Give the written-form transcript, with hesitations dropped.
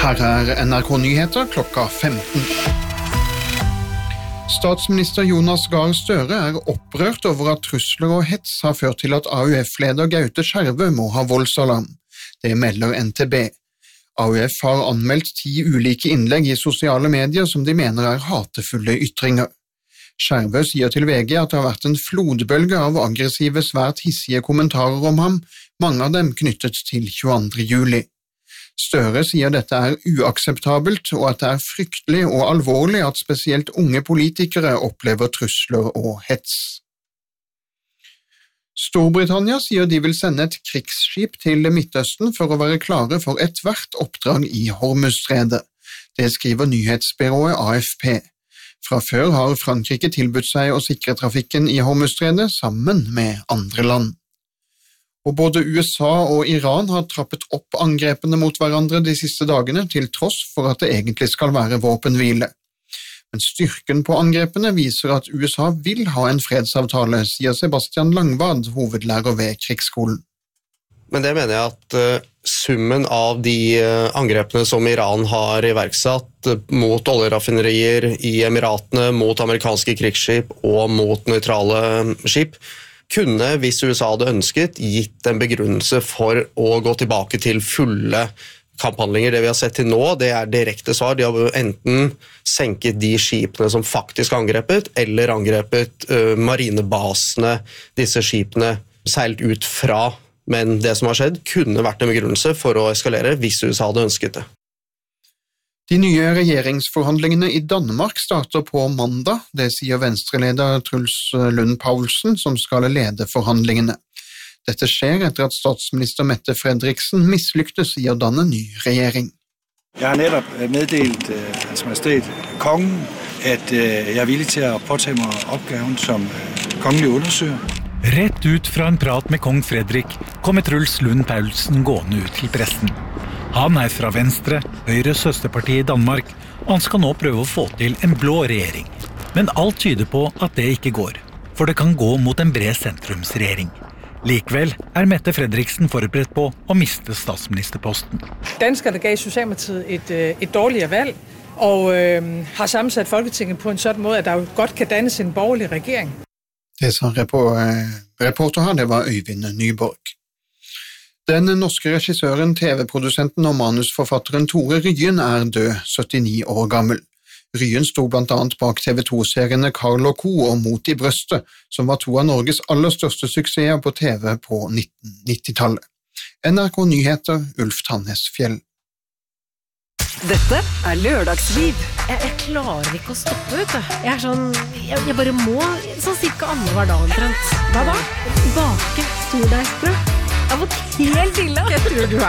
Her NRK Nyheter klokka 15. Statsminister Jonas Gahr Støre opprørt over at trusler og hets har ført til at AUF-leder Gaute Skjervø må ha voldsalarm. Det melder NTB. AUF har anmeldt 10 ulike innlegg i sosiale medier som de mener hatefulle ytringer. Skjervø sier til VG at det har vært en flodbølge av aggressive, svært hissige kommentarer om ham, mange av dem knyttet til 22. juli. Støre sier dette uakseptabelt, og at det fryktelig og alvorlig at spesielt unge politikere opplever trusler og hets. Storbritannia sier de vil sende et krigsskip til Midtøsten for å være klare for ethvert oppdrag i Hormuzstredet. Det skriver nyhetsbyrået AFP. Fra før har Frankrike tilbudt seg å sikre trafikken i Hormuzstredet sammen med andre land. Og både USA og Iran har trappet opp angrepene mot hverandre de siste dagene, til tross for at det egentlig skal være våpenhvile. Men styrken på angrepene viser at USA vil ha en fredsavtale, sier Sebastian Langvad, hovedlærer ved Krigsskolen. Men det mener jeg at summen av de angrepene som Iran har iverksatt mot oljeraffinerier i Emiratene, mot amerikanske krigsskip og mot nøytrale skip, kunne, hvis USA hadde ønsket, gitt en begrunnelse for å gå tilbake til fulle kamphandlinger. Det vi har sett til nå, det direkte svar. De har enten senket de skipene som faktisk angrepet, eller angrepet marinebasene disse skipene seilt ut fra. Men det som har skjedd, kunne vært en begrunnelse for å eskalere hvis USA hadde ønsket det. De nye regjeringsforhandlingene i Danmark starter på mandag, det sier Venstre-leder Truls Lund Poulsen som skal lede forhandlingene. Dette skjer etter at statsminister Mette Frederiksen mislyktes i å danne ny regjering. Jeg har nettopp meddelt Hans Majestet Kongen at jeg er villig til å påta meg oppgaven som kongelig undersøger. Rett ut fra en prat med kong Fredrik kommer Truls Lund Poulsen gående ut til pressen. Han fra Venstre, Høyres søsterparti i Danmark, og han skal nå prøve å få til en blå regjering. Men alt tyder på at det ikke går, for det kan gå mot en bred sentrumsregjering. Likevel Mette Frederiksen forberedt på å miste statsministerposten. Danskerne gav Socialdemokratiet et dårligere valg, og har sammensat Folketinget på en sådan måde, at der jo godt kan dannes en borgerlig regjering. Det sa reporter her, det var Øyvind Nyborg. Den norske regissøren, TV-produsenten og manusforfatteren Tore Ryen død, 79 år gammel. Ryen sto blant annet bak TV2-seriene Karl og Co. og Mot i brøstet, som var 2 av Norges aller største suksesser på TV på 1990-tallet. NRK Nyheter, Ulf Tannesfjell. Dette Lørdagsliv. Jeg klarer ikke å stoppe ut. Jeg bare må, sånn cirka annenhver dag omtrent. Hva da? Bake stordeigsbrød. Jeg har fått helt ille. Jeg tror du